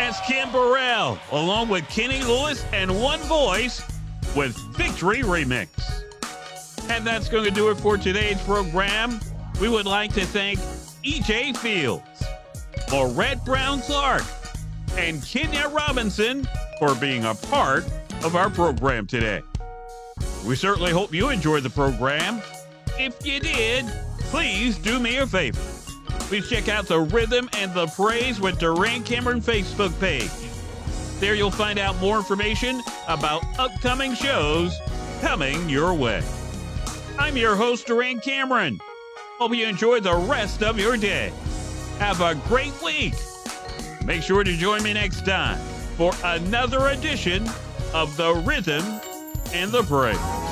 That's Kim Burrell, along with Kenny Lewis and One Voice with Victory Remix. And that's going to do it for today's program. We would like to thank E.J. Fields, Maurette Brown Clark, and Kenya Robinson for being a part of our program today. We certainly hope you enjoyed the program. If you did, please do me a favor. Please check out the Rhythm and the Praise with Duran Cameron Facebook page. There you'll find out more information about upcoming shows coming your way. I'm your host, Duran Cameron. Hope you enjoy the rest of your day. Have a great week. Make sure to join me next time for another edition of the Rhythm and the Praise.